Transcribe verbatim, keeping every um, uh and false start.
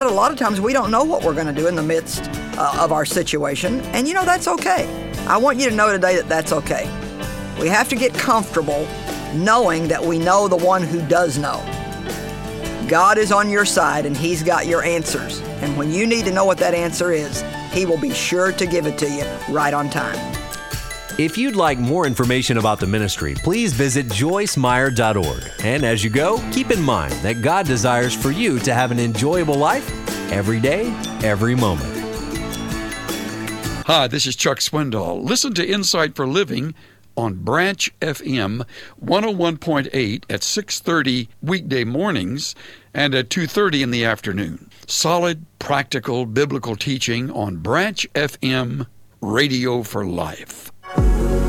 a lot of times we don't know what we're going to do in the midst uh, of our situation. And, you know, that's okay. I want you to know today that that's okay. We have to get comfortable knowing that we know the one who does know. God is on your side, and He's got your answers. And when you need to know what that answer is, He will be sure to give it to you right on time. If you'd like more information about the ministry, please visit joyce meyer dot org. And as you go, keep in mind that God desires for you to have an enjoyable life every day, every moment. Hi, this is Chuck Swindoll. Listen to Insight for Living on Branch F M one oh one point eight at six thirty weekday mornings and at two thirty in the afternoon. Solid, practical, biblical teaching on Branch F M, Radio for Life.